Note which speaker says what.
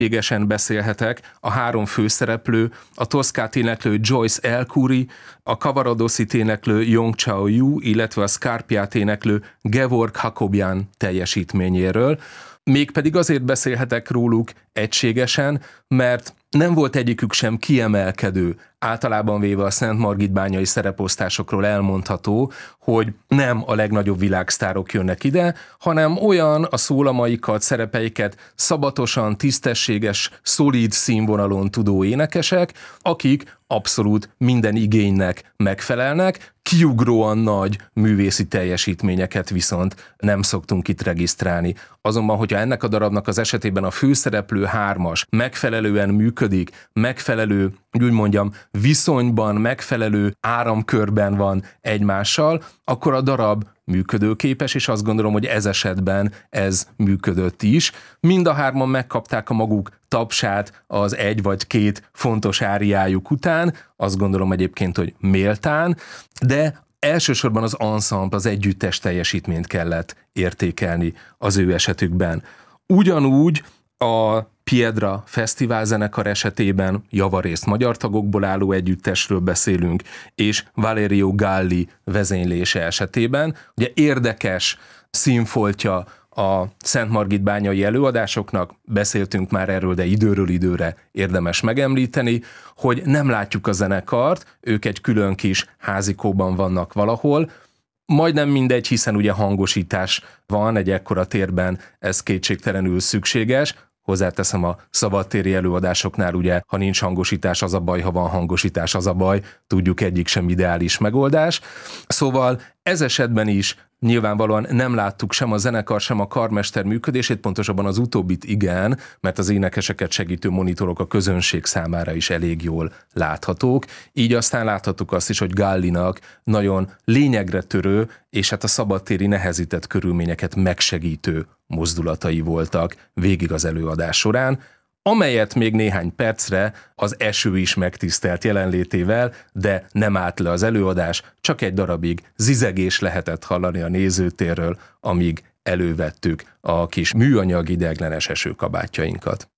Speaker 1: Égesen beszélhetek, a három főszereplő, a Toszkát éneklő Joyce El-Khoury, a Kavaradoszi éneklő Yong Chao-yu, illetve a Scarpiát éneklő Gevorg Hakobian teljesítményéről. Mégpedig azért beszélhetek róluk egységesen, mert nem volt egyikük sem kiemelkedő. Általában véve a Szentmargitbányai szereposztásokról elmondható, hogy nem a legnagyobb világsztárok jönnek ide, hanem olyan a szólamaikat, szerepeiket szabatosan, tisztességes, szolíd színvonalon tudó énekesek, akik abszolút minden igénynek megfelelnek, kiugróan nagy művészi teljesítményeket viszont nem szoktunk itt regisztrálni. Azonban, hogyha ennek a darabnak az esetében a főszereplő hármas megfelelően működik, megfelelő, úgy mondjam, viszonyban, megfelelő áramkörben van egymással, akkor a darab működőképes, és azt gondolom, hogy ez esetben ez működött is. Mind a hárman megkapták a maguk tapsát az egy vagy két fontos áriájuk után, azt gondolom egyébként, hogy méltán, de elsősorban az ensemble, az együttes teljesítményt kellett értékelni az ő esetükben. Ugyanúgy a Piedra Fesztivál zenekar esetében javarészt magyar tagokból álló együttesről beszélünk, és Valerio Galli vezénylése esetében. Ugye érdekes színfoltja a szentmargitbányai előadásoknak, beszéltünk már erről, de időről időre érdemes megemlíteni, hogy nem látjuk a zenekart, ők egy külön kis házikóban vannak valahol, majdnem mindegy, hiszen ugye hangosítás van egy ekkora térben, ez kétségtelenül szükséges. Hozzáteszem, a szabadtéri előadásoknál ugye, ha nincs hangosítás, az a baj, ha van hangosítás, az a baj, tudjuk, egyik sem ideális megoldás. Szóval ez esetben is nyilvánvalóan nem láttuk sem a zenekar, sem a karmester működését, pontosabban az utóbbit igen, mert az énekeseket segítő monitorok a közönség számára is elég jól láthatók. Így aztán láthattuk azt is, hogy Gallinak nagyon lényegre törő, és hát a szabadtéri nehezített körülményeket megsegítő mozdulatai voltak végig az előadás során, amelyet még néhány percre az eső is megtisztelt jelenlétével, de nem állt le az előadás, csak egy darabig zizegés lehetett hallani a nézőtérről, amíg elővettük a kis műanyag ideiglenes esőkabátjainkat.